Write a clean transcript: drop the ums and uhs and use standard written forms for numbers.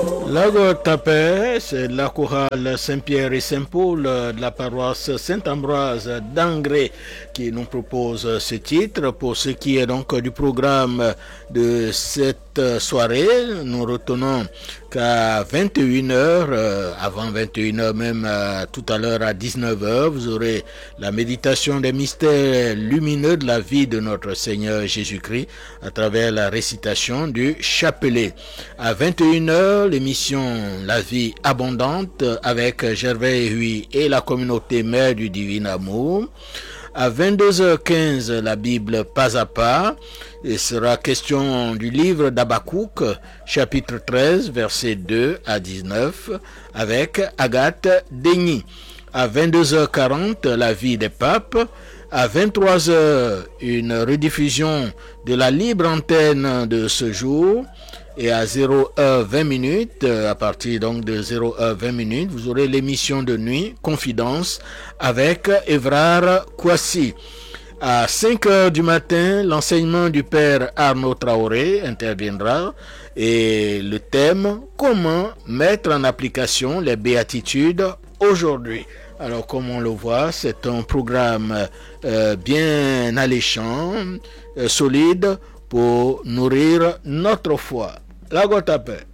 Lago Tapé, c'est la chorale Saint-Pierre et Saint-Paul de la paroisse Saint-Ambroise d'Angré qui nous propose ce titre. Pour ce qui est donc du programme de cette soirée, nous retenons qu'à 21h, avant 21h même, tout à l'heure à 19h, vous aurez la méditation des mystères lumineux de la vie de notre Seigneur Jésus-Christ à travers la récitation du chapelet. À 21h, l'émission La vie abondante avec Gervais Huy et la communauté mère du divin amour. À 22h15, la Bible pas à pas. Il sera question du livre d'Habakkuk, chapitre 13, versets 2 à 19, avec Agathe Denis. À 22h40, la vie des papes. À 23h, une rediffusion de la libre antenne de ce jour. Et à 0h20, à partir donc de 0h20, vous aurez l'émission de nuit, Confidence, avec Évrard Kouassi. À 5h du matin, l'enseignement du père Arnaud Traoré interviendra et le thème, comment mettre en application les béatitudes aujourd'hui. Alors, comme on le voit, c'est un programme bien alléchant, solide, pour nourrir notre foi. La Gotape.